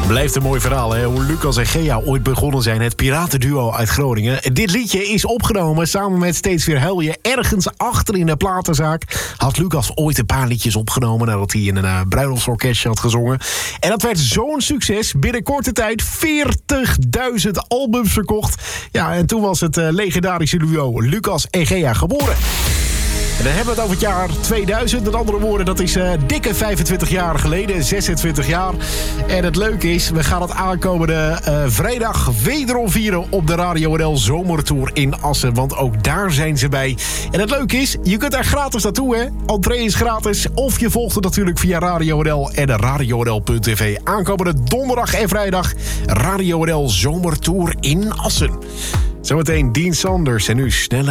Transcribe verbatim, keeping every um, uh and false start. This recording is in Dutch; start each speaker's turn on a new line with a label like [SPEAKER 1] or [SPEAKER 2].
[SPEAKER 1] Blijft een mooi verhaal, hè? Hoe Lucas en Gea ooit begonnen zijn. Het piratenduo uit Groningen. Dit liedje is opgenomen samen met Steeds Weer Huil Je. Ergens achter in de platenzaak had Lucas ooit een paar liedjes opgenomen nadat hij in een uh, bruiloftsorkestje had gezongen. En dat werd zo'n succes. Binnen korte tijd veertigduizend albums verkocht. Ja, en toen was het uh, legendarische duo Lucas en Gea geboren. En dan hebben we het over het jaar tweeduizend. Met andere woorden, dat is uh, dikke vijfentwintig jaar geleden. zesentwintig jaar. En het leuke is, we gaan het aankomende uh, vrijdag wederom vieren op de Radio N L Zomertour in Assen. Want ook daar zijn ze bij. En het leuke is, je kunt daar gratis naartoe, hè. Entree is gratis. Of je volgt het natuurlijk via Radio N L en radio n l punt t v. Aankomende donderdag en vrijdag Radio N L Zomertour in Assen. Zometeen Dean Sanders en nu sneller.